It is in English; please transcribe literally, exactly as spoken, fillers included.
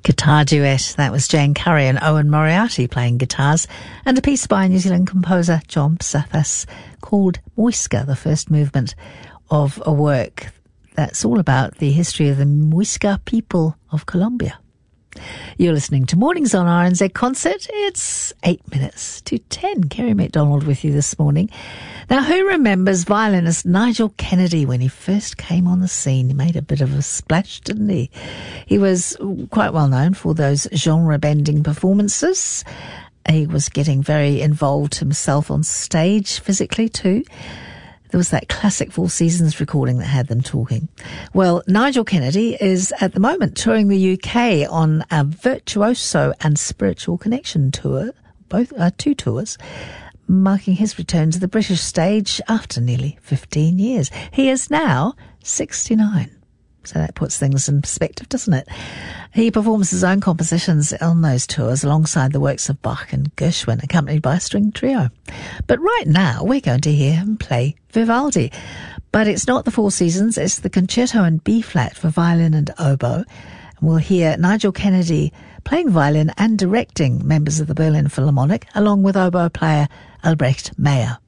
Guitar duet. That was Jane Curry and Owen Moriarty playing guitars, and a piece by New Zealand composer John Psathas called Muisca, the first movement of a work that's all about the history of the Muisca people of Colombia. You're listening to Mornings on R N Z Concert. It's eight minutes to ten. Kerry MacDonald with you this morning. Now, who remembers violinist Nigel Kennedy when he first came on the scene? He made a bit of a splash, didn't he? He was quite well known for those genre-bending performances. He was getting very involved himself on stage, physically too. There was that classic Four Seasons recording that had them talking. Well, Nigel Kennedy is at the moment touring the U K on a Virtuoso and Spiritual Connection tour, both uh, two tours, marking his return to the British stage after nearly fifteen years. He is now sixty-nine. So that puts things in perspective, doesn't it? He performs his own compositions on those tours alongside the works of Bach and Gershwin, accompanied by a string trio. But right now, we're going to hear him play Vivaldi. But it's not the Four Seasons, it's the Concerto in B-flat for violin and oboe. And we'll hear Nigel Kennedy playing violin and directing members of the Berlin Philharmonic, along with oboe player Albrecht Meyer.